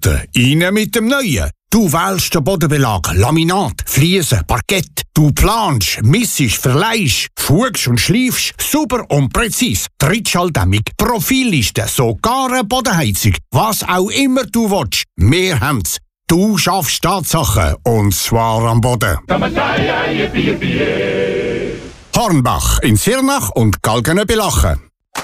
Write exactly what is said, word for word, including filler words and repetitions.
Rein mit dem Neuen. Du wählst den Bodenbelag, Laminat, Fliesen, Parkett. Du planst, missest, verleihst, fugst und schleifst, super und präzise. Trittschalldämmung, Profilliste, sogar eine Bodenheizung. Was auch immer du willst, wir haben's. Du schaffst Tatsachen, und zwar am Boden. Hornbach in Zirnach und Galgenöbelachen.